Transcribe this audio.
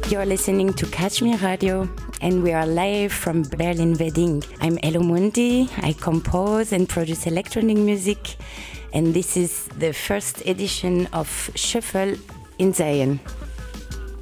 You're listening to Catch Me Radio, and we are live from Berlin Wedding. I'm Elo Mundi. I compose and produce electronic music, and this is the first edition of Shuffle in Zion.